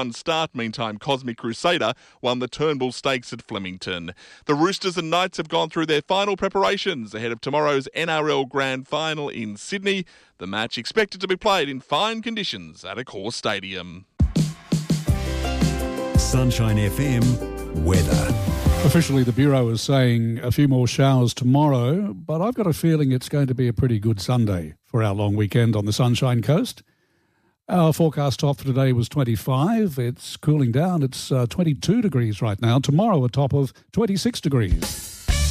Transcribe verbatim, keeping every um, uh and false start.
Start. Meantime, Cosmic Crusader won the Turnbull Stakes at Flemington. The Roosters and Knights have gone through their final preparations ahead of tomorrow's N R L Grand Final in Sydney. The match expected to be played in fine conditions at Accor Stadium. Sunshine F M weather. Officially, the Bureau is saying a few more showers tomorrow, but I've got a feeling it's going to be a pretty good Sunday for our long weekend on the Sunshine Coast. Our forecast top for today was twenty-five. It's cooling down. It's uh, twenty-two degrees right now. Tomorrow, a top of twenty-six degrees.